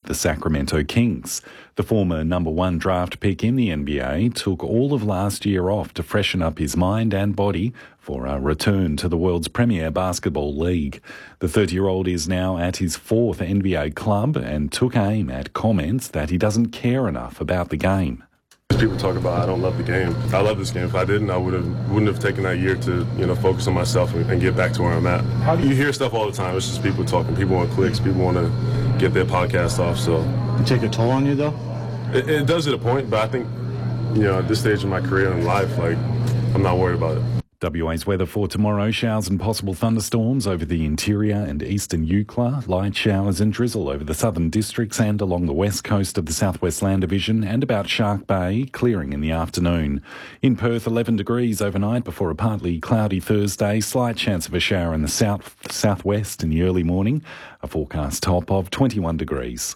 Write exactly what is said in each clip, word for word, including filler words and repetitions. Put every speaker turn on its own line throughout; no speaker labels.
the Sacramento Kings. The former number one draft pick in the N B A took all of last year off to freshen up his mind and body for a return to the world's premier basketball league. The thirty-year-old is now at his fourth N B A club and took aim at comments that he doesn't care enough about the game.
People talk about I don't love the game. I love this game. If I didn't, I would have wouldn't have taken that year to you know focus on myself and, and get back to where I'm at. How do you, you hear stuff all the time? It's just people talking. People want clicks. People want to get their podcast off. So
it take a toll on you though.
It, it does at a point, but I think you know at this stage of my career and life, like I'm not worried about it.
W A's weather for tomorrow: showers and possible thunderstorms over the interior and eastern Eucla, light showers and drizzle over the southern districts and along the west coast of the Southwest Land Division and about Shark Bay, clearing in the afternoon. In Perth, eleven degrees overnight before a partly cloudy Thursday, slight chance of a shower in the south southwest in the early morning, a forecast top of twenty-one degrees.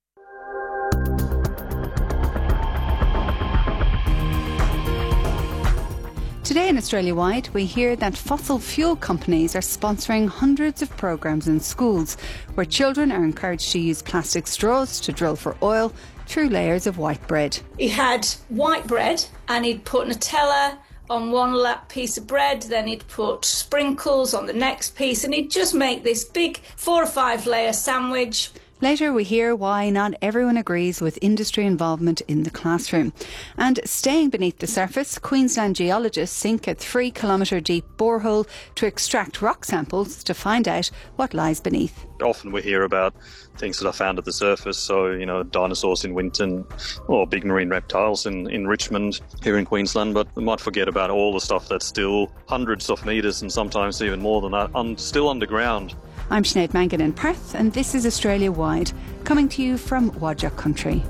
Today in Australia-wide, we hear that fossil fuel companies are sponsoring hundreds of programmes in schools where children are encouraged to use plastic straws to drill for oil through layers of white bread.
He had white bread and he'd put Nutella on one lap piece of bread, then he'd put sprinkles on the next piece, and he'd just make this big four or five layer sandwich.
Later we hear why not everyone agrees with industry involvement in the classroom. And staying beneath the surface, Queensland geologists sink a three kilometre deep borehole to extract rock samples to find out what lies beneath.
Often we hear about things that are found at the surface, so, you know, dinosaurs in Winton or big marine reptiles in, in Richmond here in Queensland, but we might forget about all the stuff that's still hundreds of metres and sometimes even more than that, un- still underground.
I'm Sinead Mangan in Perth, and this is Australia Wide, coming to you from Whadjuk country.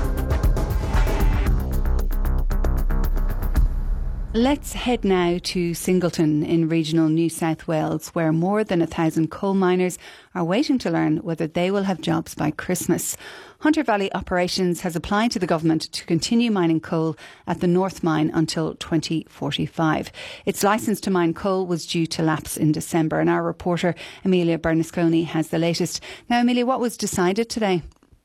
Let's head now to Singleton in regional New South Wales, where more than a thousand coal miners are waiting to learn whether they will have jobs by Christmas. Hunter Valley Operations has applied to the government to continue mining coal at the North Mine until twenty forty-five. Its licence to mine coal was due to lapse in December, and our reporter Amelia Bernasconi has the latest. Now, Amelia, what was decided today?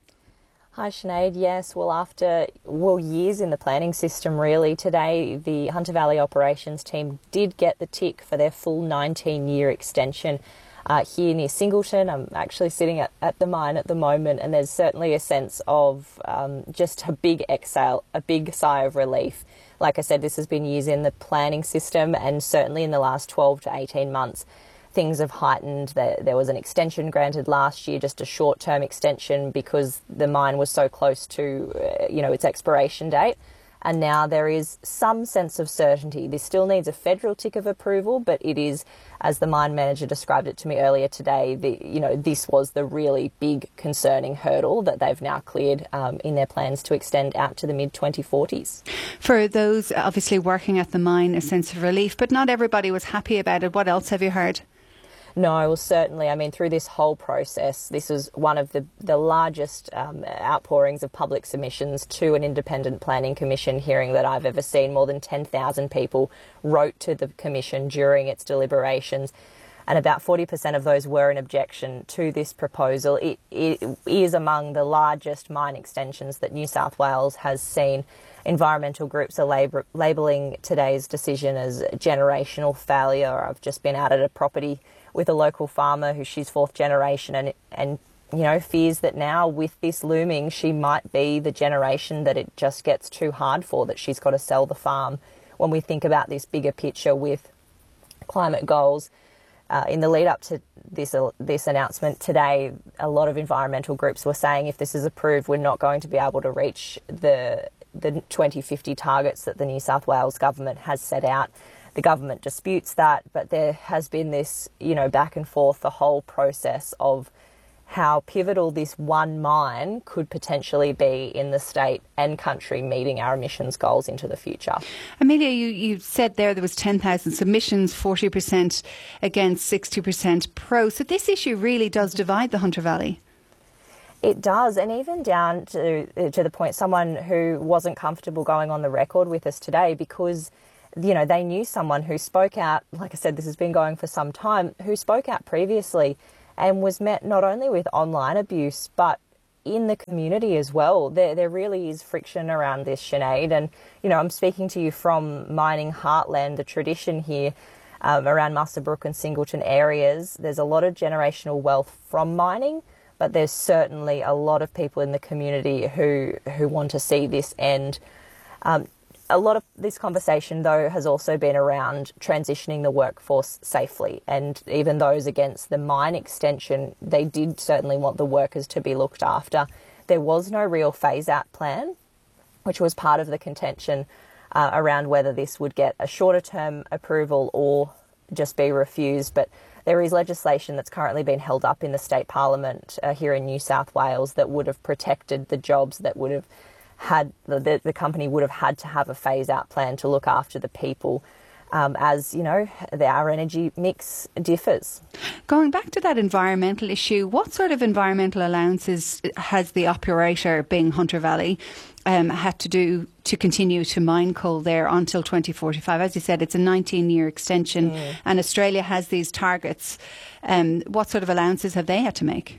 Hi Sinead, yes, well after well years in the planning system really, today the Hunter Valley Operations team did get the tick for their full nineteen year extension uh, here near Singleton. I'm actually sitting at, at the mine at the moment, and there's certainly a sense of um, just a big exhale, a big sigh of relief. Like I said, this has been years in the planning system, and certainly in the last twelve to eighteen months. Things have heightened. There was an extension granted last year, just a short-term extension because the mine was so close to, uh, you know, its expiration date. And now there is some sense of certainty. This still needs a federal tick of approval, but it is, as the mine manager described it to me earlier today, the, you know, this was the really big concerning hurdle that they've now cleared um, in their plans to extend out to the mid twenty forties.
For those obviously working at the mine, a sense of relief, but not everybody was happy about it. What else have you heard?
No, well, certainly. I mean, through this whole process, this is one of the, the largest um, outpourings of public submissions to an independent planning commission hearing that I've ever seen. More than ten thousand people wrote to the commission during its deliberations, and about forty percent of those were in objection to this proposal. It, it is among the largest mine extensions that New South Wales has seen. Environmental groups are lab- labelling today's decision as a generational failure. I've just been out at a property with a local farmer who she's fourth generation and, and you know, fears that now with this looming, she might be the generation that it just gets too hard for, that she's got to sell the farm. When we think about this bigger picture with climate goals, uh, in the lead up to this uh, this announcement today, a lot of environmental groups were saying if this is approved, we're not going to be able to reach the the twenty fifty targets that the New South Wales government has set out. The government disputes that, but there has been this, you know, back and forth, the whole process of how pivotal this one mine could potentially be in the state and country meeting our emissions goals into the future.
Amelia, you, you said there there was ten thousand submissions, forty percent against, sixty percent pro. So this issue really does divide the Hunter Valley.
It does, and even down to to the point someone who wasn't comfortable going on the record with us today because, you know, they knew someone who spoke out, like I said, this has been going for some time, who spoke out previously and was met not only with online abuse, but in the community as well. There, there really is friction around this, Sinead. And, you know, I'm speaking to you from mining heartland, the tradition here um, around Muswellbrook and Singleton areas. There's a lot of generational wealth from mining, but there's certainly a lot of people in the community who, who want to see this end. Um, A lot of this conversation, though, has also been around transitioning the workforce safely. And even those against the mine extension, they did certainly want the workers to be looked after. There was no real phase-out plan, which was part of the contention uh, around whether this would get a shorter-term approval or just be refused. But there is legislation that's currently been held up in the state parliament uh, here in New South Wales that would have protected the jobs that would have had the, the company would have had to have a phase-out plan to look after the people um, as, you know, the, our energy mix differs.
Going back to that environmental issue, what sort of environmental allowances has the operator, being Hunter Valley, um, had to do to continue to mine coal there until twenty forty-five? As you said, it's a nineteen-year extension mm. and Australia has these targets. Um, what sort of allowances have they had to make?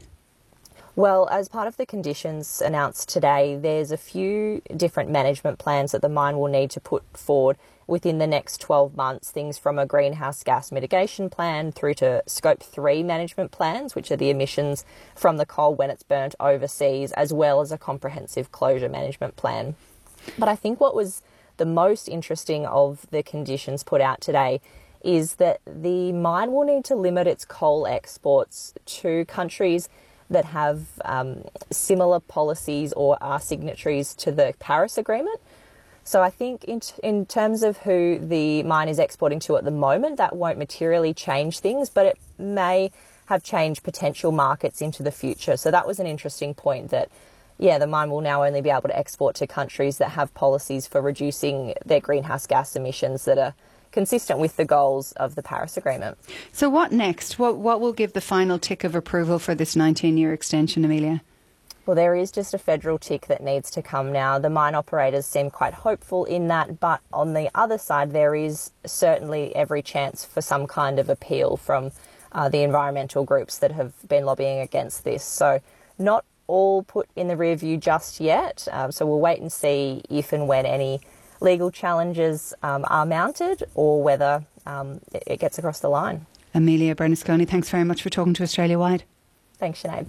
Well, as part of the conditions announced today, there's a few different management plans that the mine will need to put forward within the next twelve months, things from a greenhouse gas mitigation plan through to scope three management plans, which are the emissions from the coal when it's burnt overseas, as well as a comprehensive closure management plan. But I think what was the most interesting of the conditions put out today is that the mine will need to limit its coal exports to countries that have um, similar policies or are signatories to the Paris Agreement. So I think in, t- in terms of who the mine is exporting to at the moment, that won't materially change things, but it may have changed potential markets into the future. So that was an interesting point that, yeah, the mine will now only be able to export to countries that have policies for reducing their greenhouse gas emissions that are consistent with the goals of the Paris Agreement.
So what next? What what will give the final tick of approval for this nineteen-year extension, Amelia?
Well, there is just a federal tick that needs to come now. The mine operators seem quite hopeful in that, but on the other side, there is certainly every chance for some kind of appeal from uh, the environmental groups that have been lobbying against this. So not all put in the rear view just yet. Um, so we'll wait and see if and when any legal challenges um, are mounted or whether um, it, it gets across the line.
Amelia Bernasconi, thanks very much for talking to Australia Wide.
Thanks, Sinead.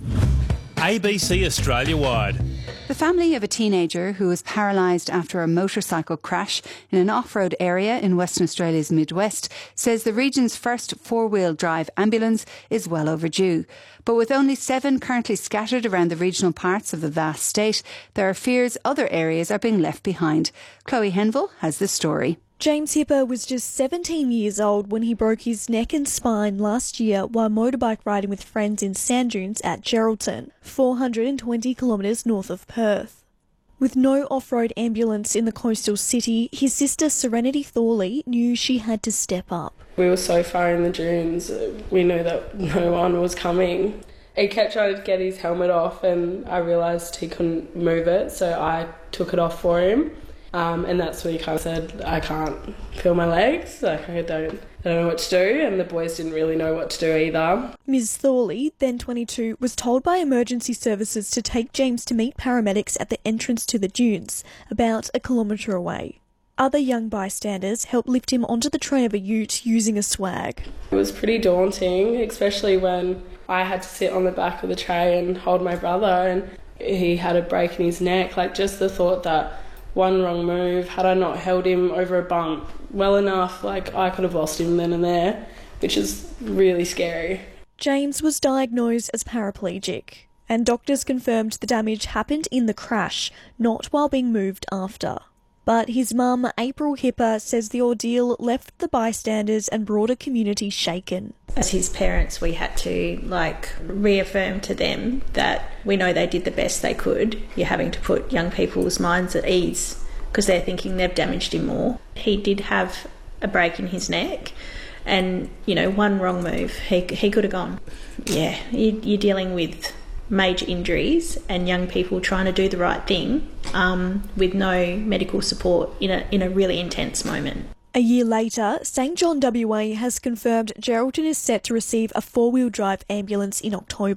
A B C Australia Wide.
The family of a teenager who was paralysed after a motorcycle crash in an off-road area in Western Australia's Midwest says the region's first four-wheel drive ambulance is well overdue. But with only seven currently scattered around the regional parts of the vast state, there are fears other areas are being left behind. Chloe Henville has the story.
James Hipper was just seventeen years old when he broke his neck and spine last year while motorbike riding with friends in sand dunes at Geraldton, four hundred twenty kilometres north of Perth. With no off-road ambulance in the coastal city, his sister Serenity Thorley knew she had to step up.
We were so far in the dunes, we knew that no one was coming. He kept trying to get his helmet off and I realised he couldn't move it, so I took it off for him. Um, and that's when he kind of said, I can't feel my legs, like I don't, I don't know what to do, and the boys didn't really know what to do either.
Miz Thorley, then twenty-two, was told by emergency services to take James to meet paramedics at the entrance to the dunes, about a kilometre away. Other young bystanders helped lift him onto the tray of a ute using a swag.
It was pretty daunting, especially when I had to sit on the back of the tray and hold my brother, and he had a break in his neck. Like, just the thought that one wrong move, had I not held him over a bump well enough, like I could have lost him then and there, which is really scary.
James was diagnosed as paraplegic, and doctors confirmed the damage happened in the crash, not while being moved after. But his mum, April Hipper, says the ordeal left the bystanders and broader community shaken.
As his parents, we had to like reaffirm to them that we know they did the best they could. You're having to put young people's minds at ease because they're thinking they've damaged him more. He did have a break in his neck and, you know, one wrong move, he, he could have gone. Yeah, you, you're dealing with major injuries and young people trying to do the right thing um, with no medical support in a in a really intense moment.
A year later, Saint John W A has confirmed Geraldton is set to receive a four-wheel drive ambulance in October.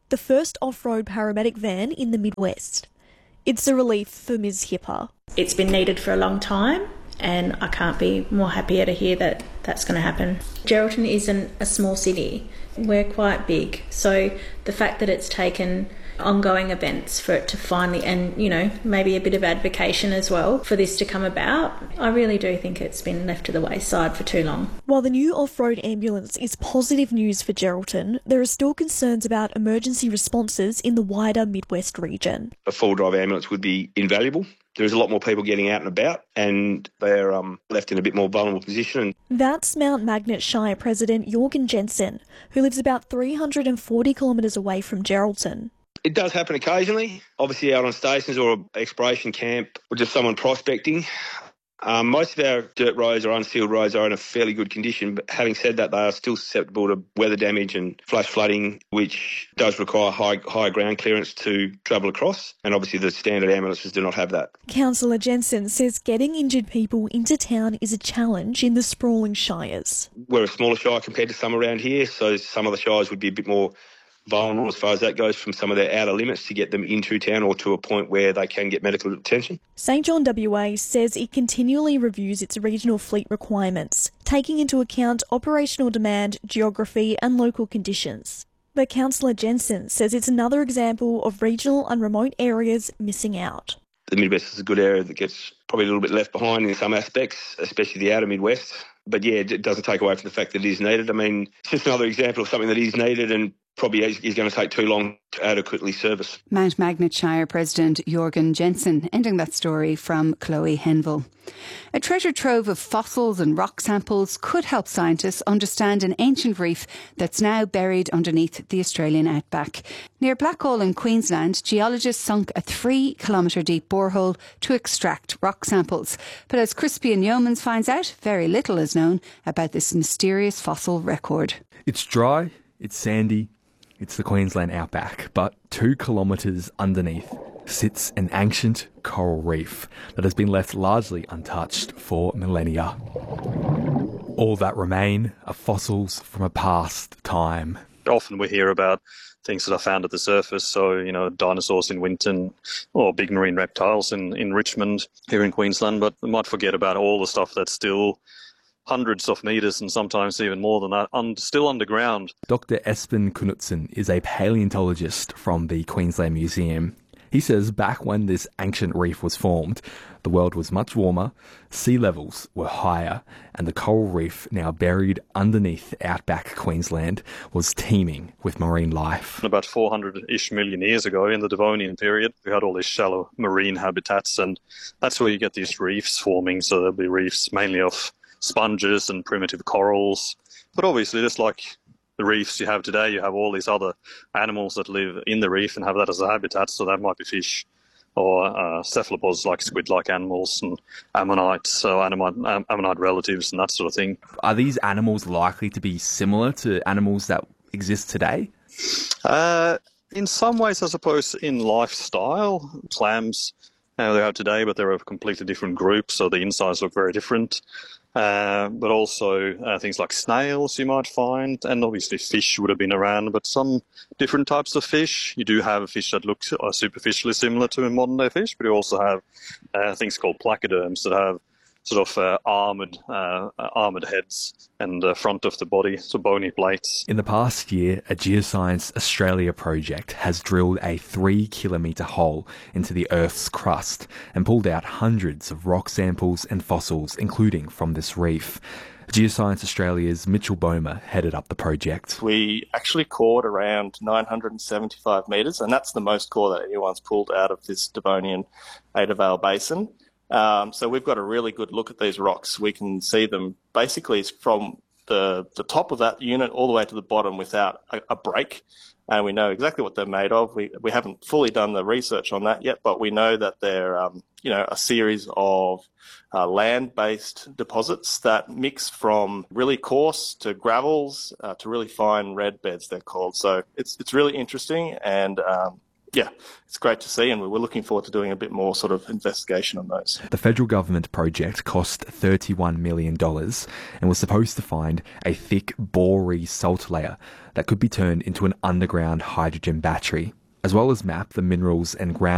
the first off-road paramedic van in the Midwest. It's a relief for Miz Hipper.
It's been needed for a long time, and I can't be more happier to hear that that's going to happen. Geraldton isn't a small city. We're quite big, so the fact that it's taken ongoing events for it to finally, and you know, maybe a bit of advocation as well for this to come about, I really do think it's been left to the wayside for too long.
While the new off-road ambulance is positive news for Geraldton, there are still concerns about emergency responses in the wider Midwest region.
A full-drive ambulance would be invaluable. There's a lot more people getting out and about, and they're um, left in a bit more vulnerable position.
That's Mount Magnet Shire President Jorgen Jensen, who lives about three hundred forty kilometres away from Geraldton.
It does happen occasionally, obviously out on stations or an exploration camp or just someone prospecting. Um, most of our dirt roads or unsealed roads are in a fairly good condition, but having said that, they are still susceptible to weather damage and flash flooding, which does require high, high ground clearance to travel across, and obviously the standard ambulances do not have that.
Councillor Jensen says getting injured people into town is a challenge in the sprawling shires.
We're a smaller shire compared to some around here, so some of the shires would be a bit more vulnerable as far as that goes from some of their outer limits to get them into town or to a point where they can get medical attention.
St John W A says it continually reviews its regional fleet requirements, taking into account operational demand, geography and local conditions. But Councillor Jensen says it's another example of regional and remote areas missing out.
The Midwest is a good area that gets probably a little bit left behind in some aspects, especially the outer Midwest. But yeah, it doesn't take away from the fact that it is needed. I mean, it's just another example of something that is needed and probably is going to take too long to adequately service.
Mount Magnet Shire President Jorgen Jensen, ending that story from Chloe Henville. A treasure trove of fossils and rock samples could help scientists understand an ancient reef that's now buried underneath the Australian outback. Near Blackall in Queensland, geologists sunk a three kilometre deep borehole to extract rock samples. But as Crispian Yeomans finds out, very little is known about this mysterious fossil record.
It's dry, it's sandy, it's the Queensland outback, but two kilometres underneath sits an ancient coral reef that has been left largely untouched for millennia. All that remain are fossils from a past time.
Often we hear about things that are found at the surface, so, you know, dinosaurs in Winton or big marine reptiles in, in Richmond here in Queensland, but we might forget about all the stuff that's still hundreds of metres and sometimes even more than that, un- still underground.
Doctor Espen Knutsen is a paleontologist from the Queensland Museum. He says back when this ancient reef was formed, the world was much warmer, sea levels were higher, and the coral reef, now buried underneath outback Queensland, was teeming with marine life.
About four hundred-ish million years ago, in the Devonian period, we had all these shallow marine habitats, and that's where you get these reefs forming. So there'll be reefs mainly of sponges and primitive corals. But obviously, just like the reefs you have today, you have all these other animals that live in the reef and have that as a habitat. So that might be fish or uh, cephalopods like squid-like animals and ammonites, so ammonite, um, ammonite relatives and that sort of thing.
Are these animals likely to be similar to animals that exist today?
Uh, in some ways, I suppose, in lifestyle. Clams, uh, they have today, but they're a completely different group, so the insides look very different. Uh, but also uh, things like snails you might find, and obviously fish would have been around, but some different types of fish. You do have fish that look uh, superficially similar to a modern day fish, but you also have uh, things called placoderms that have sort of uh, armoured uh, armoured heads and the front of the body, so bony plates.
In the past year, a Geoscience Australia project has drilled a three kilometre hole into the Earth's crust and pulled out hundreds of rock samples and fossils, including from this reef. Geoscience Australia's Mitchell Bomer headed up the project.
We actually cored around nine hundred seventy-five metres, and that's the most core that anyone's pulled out of this Devonian Ada Vale Basin. Um, so we've got a really good look at these rocks. We can see them basically from the the top of that unit all the way to the bottom without a, a break. And we know exactly what they're made of. We we haven't fully done the research on that yet, but we know that they're um, you know a series of uh, land-based deposits that mix from really coarse to gravels uh, to really fine red beds, they're called. So it's it's really interesting, and um, yeah, it's great to see, and we're looking forward to doing a bit more sort of investigation on those.
The federal government project cost thirty-one million dollars and was supposed to find a thick, bory salt layer that could be turned into an underground hydrogen battery, as well as map the minerals and ground